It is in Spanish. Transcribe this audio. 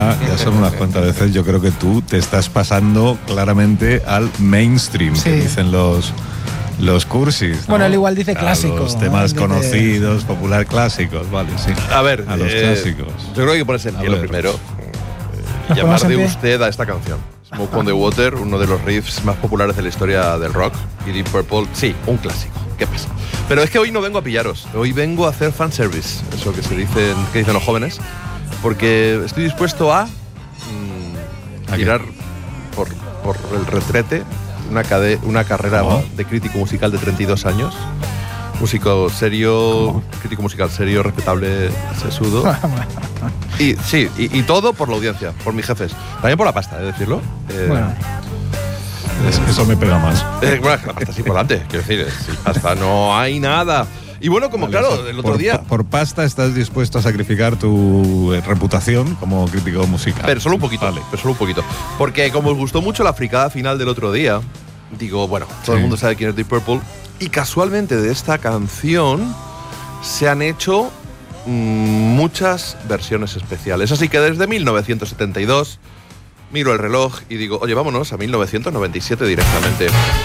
Ya son unas cuantas veces, yo creo que tú te estás pasando claramente al mainstream, Sí. que dicen los cursis, ¿no? Bueno, él igual dice clásico, A los ¿no? temas Dice- conocidos, popular clásicos, vale, sí. A ver, A los clásicos. yo creo que hay que ponerse en pie A lo ver. primero. ¿Nos Llamar ponemos en de pie? usted a esta canción. Smoke on the Water, uno de los riffs más populares de la historia del rock. Y Deep Purple, sí, un clásico. ¿Qué pasa? Pero es que hoy no vengo a pillaros. Hoy vengo a hacer fanservice. Eso que dicen los jóvenes. Porque estoy dispuesto a ¿A qué? tirar por el retrete una carrera ¿Cómo? de crítico musical de 32 años. Músico serio, crítico musical serio, respetable, sesudo. Y sí, y todo por la audiencia, por mis jefes. También por la pasta, decirlo. Bueno, Eso me pega más. Bueno, la pasta es importante, quiero decir, sin pasta no hay nada. Y bueno, como Vale, claro, o sea, el otro día. Por pasta estás dispuesto a sacrificar tu reputación como crítico musical. Pero solo un poquito, Vale. pero solo un poquito. Porque como os gustó mucho la fricada final del otro día, digo, bueno, todo el Sí. mundo sabe quién es Deep Purple. Y casualmente de esta canción se han hecho muchas versiones especiales. Así que desde 1972 miro el reloj y digo, oye, vámonos a 1997 directamente.